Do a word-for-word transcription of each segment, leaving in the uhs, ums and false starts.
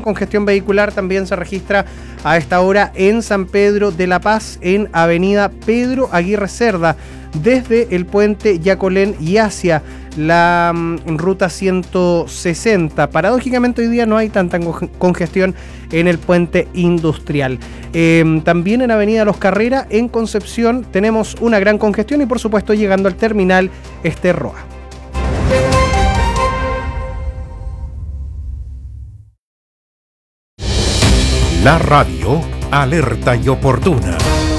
congestión vehicular también se registra a esta hora en San Pedro de la Paz, en avenida Pedro Aguirre Cerda, desde el puente Yacolén y hacia la um, ruta ciento sesenta. Paradójicamente hoy día no hay tanta congestión en el puente industrial. Eh, también en avenida Los Carrera, en Concepción, tenemos una gran congestión y por supuesto llegando al terminal este Roa. La radio alerta y oportuna.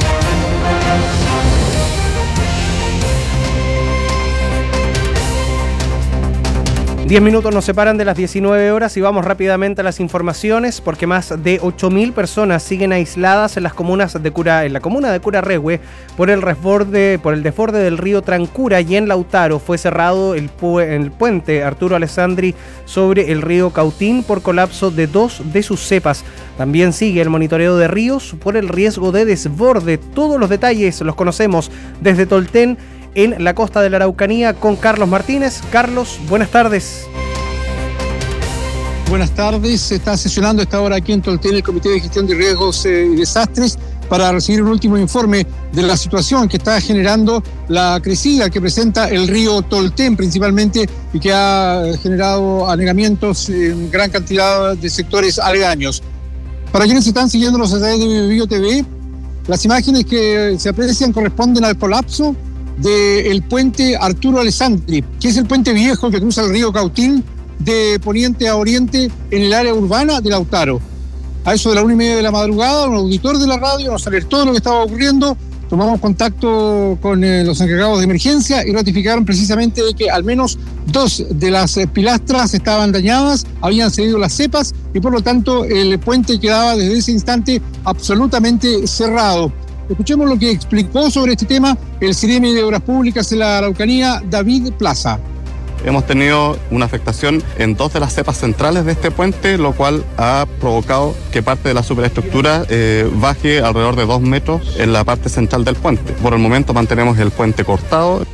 Diez minutos nos separan de las diecinueve horas y vamos rápidamente a las informaciones, porque más de ocho mil personas siguen aisladas en las comunas de Cura, en la comuna de Curarrehue por el resborde, por el desborde del río Trancura, y en Lautaro fue cerrado el, pu- el puente Arturo Alessandri sobre el río Cautín por colapso de dos de sus cepas. También sigue el monitoreo de ríos por el riesgo de desborde. Todos los detalles los conocemos desde Tolten, en la costa de la Araucanía, con Carlos Martínez. Carlos, buenas tardes. Buenas tardes. Se está sesionando a esta hora aquí en Tolten el Comité de Gestión de Riesgos eh, y Desastres para recibir un último informe de la situación que está generando la crecida que presenta el río Tolten principalmente, y que ha generado anegamientos en gran cantidad de sectores aledaños. Para quienes están siguiéndonos a través de Biobío T V, las imágenes que se aprecian corresponden al colapso del puente Arturo Alessandri, que es el puente viejo que cruza el río Cautín de poniente a oriente en el área urbana de Lautaro. A eso de la una y media de la madrugada, un auditor de la radio nos alertó de lo que estaba ocurriendo. Tomamos contacto con eh, los encargados de emergencia y ratificaron precisamente de que al menos dos de las eh, pilastras estaban dañadas, habían cedido las cepas y por lo tanto el puente quedaba desde ese instante absolutamente cerrado. Escuchemos lo que explicó sobre este tema el Ciremi de Obras Públicas en la Araucanía, David Plaza. Hemos tenido una afectación en dos de las cepas centrales de este puente, lo cual ha provocado que parte de la superestructura eh, baje alrededor de dos metros en la parte central del puente. Por el momento mantenemos el puente cortado.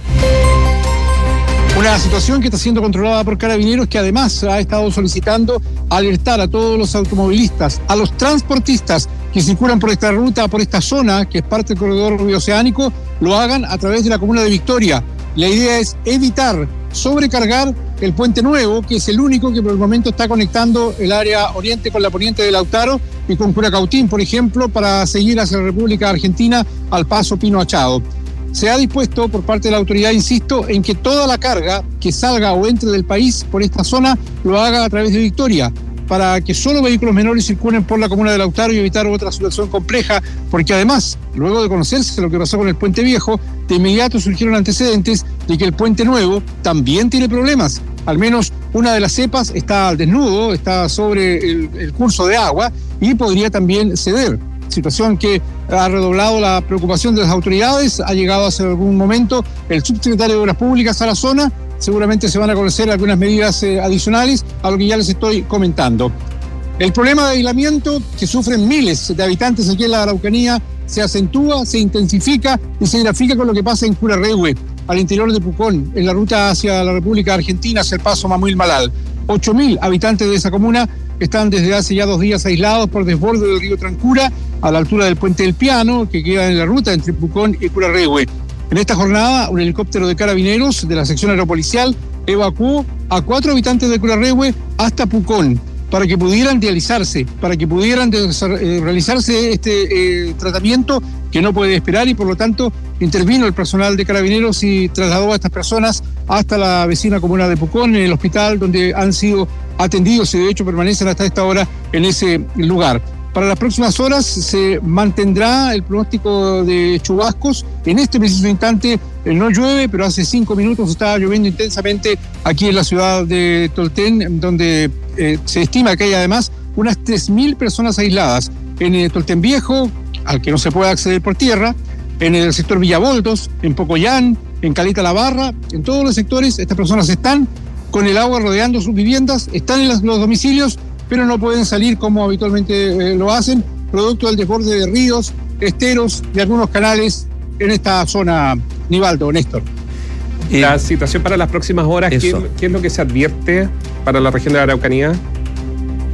Una situación que está siendo controlada por Carabineros, que además ha estado solicitando alertar a todos los automovilistas, a los transportistas que circulan por esta ruta, por esta zona, que es parte del corredor bioceánico, lo hagan a través de la comuna de Victoria. La idea es evitar sobrecargar el puente nuevo, que es el único que por el momento está conectando el área oriente con la poniente de Lautaro y con Curacautín, por ejemplo, para seguir hacia la República Argentina al paso Pino Achado. Se ha dispuesto por parte de la autoridad, insisto, en que toda la carga que salga o entre del país por esta zona lo haga a través de Victoria, para que solo vehículos menores circulen por la comuna de Lautaro y evitar otra situación compleja, porque además, luego de conocerse lo que pasó con el puente viejo, de inmediato surgieron antecedentes de que el puente nuevo también tiene problemas. Al menos una de las cepas está al desnudo, está sobre el, el curso de agua y podría también ceder. Situación que ha redoblado la preocupación de las autoridades. Ha llegado hace algún momento el subsecretario de Obras Públicas a la zona. Seguramente se van a conocer algunas medidas eh, adicionales a lo que ya les estoy comentando. El problema de aislamiento que sufren miles de habitantes aquí en la Araucanía se acentúa, se intensifica y se grafica con lo que pasa en Curarrehue, al interior de Pucón, en la ruta hacia la República Argentina, hacia el paso Mamuil-Malal. ocho mil habitantes de esa comuna están desde hace ya dos días aislados por desborde del río Trancura, a la altura del Puente del Piano, que queda en la ruta entre Pucón y Curarrehue. En esta jornada, un helicóptero de Carabineros de la sección aeropolicial evacuó a cuatro habitantes de Curarrehue hasta Pucón para que pudieran dializarse, para que pudieran eh, realizarse este eh, tratamiento que no puede esperar, y por lo tanto intervino el personal de Carabineros y trasladó a estas personas hasta la vecina comuna de Pucón, en el hospital donde han sido atendidos y de hecho permanecen hasta esta hora en ese lugar. Para las próximas horas se mantendrá el pronóstico de chubascos. En este preciso instante eh, no llueve, pero hace cinco minutos estaba lloviendo intensamente aquí en la ciudad de Tolten, donde eh, se estima que hay además unas tres mil personas aisladas en el Tolten Viejo, al que no se puede acceder por tierra, en el sector Villaboldos, en Pocoyán, en Caleta La Barra. En todos los sectores estas personas están con el agua rodeando sus viviendas, están en los domicilios, pero no pueden salir como habitualmente eh, lo hacen, producto del desborde de ríos, esteros y algunos canales en esta zona. Nivaldo, Néstor. La situación para las próximas horas, ¿qué, ¿qué es lo que se advierte para la región de la Araucanía?